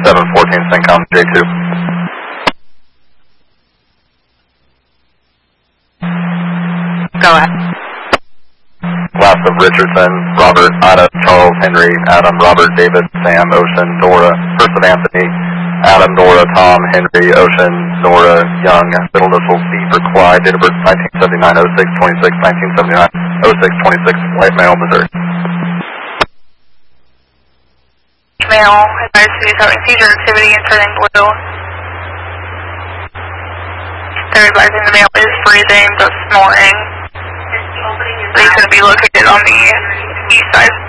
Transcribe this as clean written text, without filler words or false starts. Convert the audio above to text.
714 CENTCOM J2. Go ahead. Last of Richardson, Robert, Ida, Charles, Henry, Adam, Robert, David, Sam, Ocean, Dora, first of Anthony, Adam, Dora, Tom, Henry, Ocean, Nora, Young, middle initials C for Clyde, date of birth 1979, 06, 26, 1979, 06, 26, White Male, Missouri. Male, advised to be having seizure activity and turning blue. They're advising the male is breathing but snoring. He's going to be located on the east side.